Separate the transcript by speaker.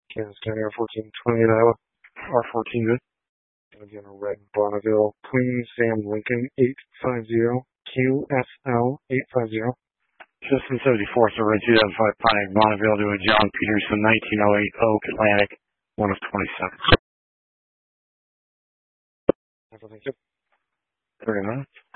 Speaker 1: Kansas County R1420 at Iowa. R14 good. Again, Red Bonneville. Queen Sam Lincoln 850. QSL 850.
Speaker 2: System 74, so Red 2005 Pontiac Bonneville to a John Peterson 1908 Oak Atlantic 1 of 27.
Speaker 1: Thank you.
Speaker 2: Very nice.